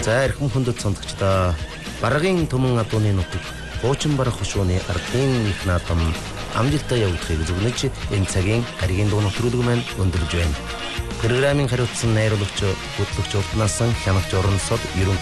За эрхэм хүндэт сонсогчдоо Баргын Түмэн адууны нутаг хуучин барах хушууны ардын их наадам амжилттай явагдахыг зөвнөж энэ цагийн харийн дуу нэвтрүүлэг маань өндөрлж байна. Программын хариуцсан найруулагч хөтлөгч Ултнасан Хянагч Орносод ерөнхий